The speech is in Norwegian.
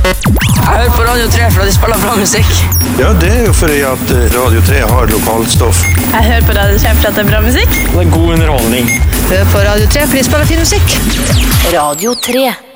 Jeg hører på Radio 3 for at de spiller bra musikk. Ja, det jo fordi at Radio 3 har lokalstoff. Jeg hører på Radio 3 for at det bra musikk. Det god underholdning. Hør på Radio 3 for de spiller fin musikk. Radio 3.